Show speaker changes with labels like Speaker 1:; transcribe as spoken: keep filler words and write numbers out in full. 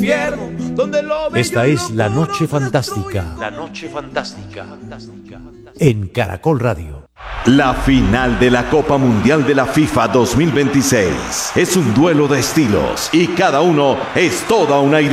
Speaker 1: infierno donde lo bello
Speaker 2: Esta es
Speaker 1: no
Speaker 2: La Noche
Speaker 1: conoce
Speaker 2: Fantástica.
Speaker 3: La Noche Fantástica.
Speaker 2: En Caracol Radio.
Speaker 4: La final de la Copa Mundial de la FIFA dos mil veintiséis es un duelo de estilos y cada uno es toda una idea.